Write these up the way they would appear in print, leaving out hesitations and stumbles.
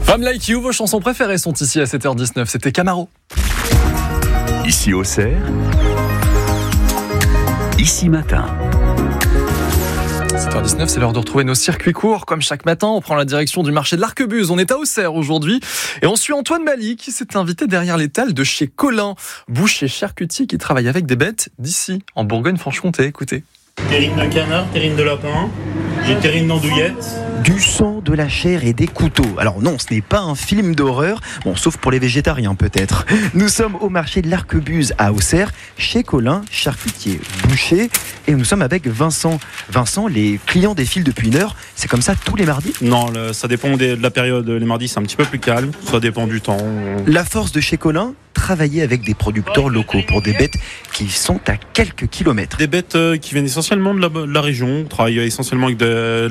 Comme Like You, vos chansons préférées sont ici à 7h19. C'était Camaro. Ici Auxerre, ici matin. 7h19, c'est l'heure de retrouver nos circuits courts. Comme chaque matin, on prend la direction du marché de l'Arquebuse. On est à Auxerre aujourd'hui et on suit Antoine Mali qui s'est invité derrière l'étal de chez Colin, boucher charcutier qui travaille avec des bêtes d'ici, en Bourgogne-Franche-Comté. Écoutez. Terrine de canard, terrine de lapin, j'ai terrine d'andouillette. Du sang, de la chair et des couteaux. Alors non, ce n'est pas un film d'horreur, bon, sauf pour les végétariens peut-être. Nous sommes au marché de l'Arquebuse à Auxerre, chez Colin, charcutier boucher, et nous sommes avec Vincent. Vincent, les clients défilent depuis une heure, c'est comme ça tous les mardis ? Non, ça dépend de la période. Les mardis, c'est un petit peu plus calme, ça dépend du temps. La force de chez Colin, travailler avec des producteurs locaux pour des bêtes qui sont à quelques kilomètres. Des bêtes qui viennent essentiellement de la région. On travaille essentiellement avec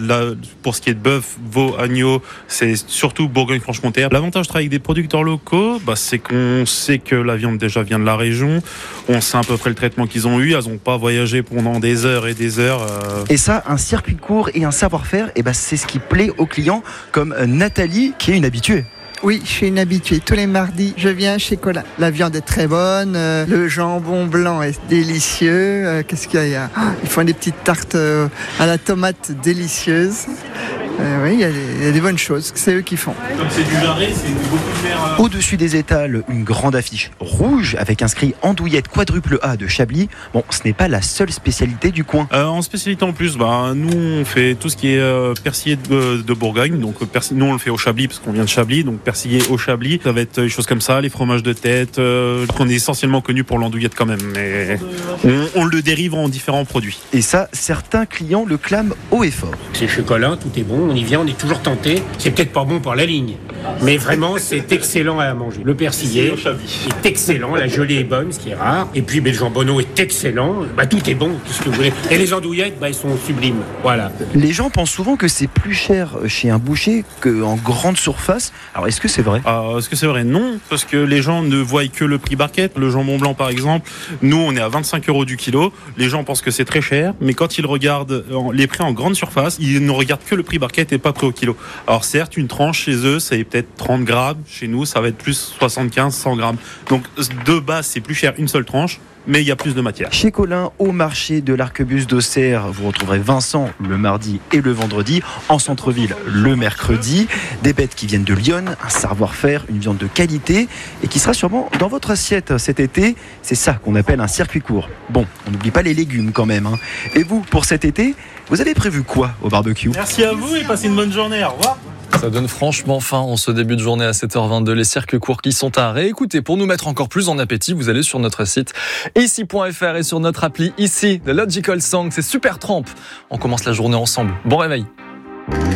pour ce qui est de bœuf, veau, agneau, c'est surtout Bourgogne-Franche-Comté. L'avantage de travailler avec des producteurs locaux, c'est qu'on sait que la viande déjà vient de la région. On sait à peu près le traitement qu'ils ont eu. Elles n'ont pas voyagé pendant des heures et des heures. Et ça, un circuit court et un savoir-faire, c'est ce qui plaît aux clients, comme Nathalie, qui est une habituée. Oui, je suis une habituée. Tous les mardis, je viens chez Colin. La viande est très bonne, le jambon blanc est délicieux. Qu'est-ce qu'il y a ? Ils font des petites tartes à la tomate délicieuses. Oui, il y a des bonnes choses. C'est eux qui font. Comme c'est du jarret, c'est beaucoup de mer. Au-dessus des étals, une grande affiche rouge avec inscrit andouillette quadruple A de Chablis. Bon, ce n'est pas la seule spécialité du coin. En spécialité en plus, nous on fait tout ce qui est persillé de Bourgogne. Donc nous on le fait au Chablis parce qu'on vient de Chablis, donc persillé au Chablis. Ça va être des choses comme ça, les fromages de tête. On est essentiellement connu pour l'andouillette quand même, mais on le dérive en différents produits. Et ça, certains clients le clament haut et fort. C'est chez Colin, tout est bon, on y vient, on est toujours tenté. C'est peut-être pas bon pour la ligne, mais vraiment c'est excellent à manger. Le persillé est excellent, la gelée est bonne, ce qui est rare. Et puis le jambonneau est excellent, tout est bon, tout ce que vous voulez. Et les andouillettes, elles sont sublimes, voilà. Les gens pensent souvent que c'est plus cher chez un boucher qu'en grande surface. Alors est-ce que c'est vrai ? Est-ce que c'est vrai ? Non, parce que les gens ne voient que le prix barquette. Le jambon blanc par exemple, nous on est à 25 € du kilo. Les gens pensent que c'est très cher, mais quand ils regardent les prix en grande surface, ils ne regardent que le prix barquette et pas prix au kilo. Alors certes, une tranche chez eux, c'est peut-être 30 grammes. Chez nous, ça va être plus 75, 100 grammes. Donc de base, c'est plus cher une seule tranche, mais il y a plus de matière. Chez Colin, au marché de l'Arquebuse d'Auxerre, vous retrouverez Vincent le mardi et le vendredi. En centre-ville, le mercredi. Des bêtes qui viennent de Lyon, un savoir-faire, une viande de qualité et qui sera sûrement dans votre assiette cet été. C'est ça qu'on appelle un circuit court. Bon, on n'oublie pas les légumes quand même. Et vous, pour cet été, vous avez prévu quoi au barbecue ? Merci à vous et passez une bonne journée. Au revoir. Ça donne franchement faim en ce début de journée à 7h22. Les circuits courts qui sont à réécouter. Pour nous mettre encore plus en appétit, vous allez sur notre site ici.fr et sur notre appli ici, The Logical Song. C'est Super Tramp. On commence la journée ensemble. Bon réveil.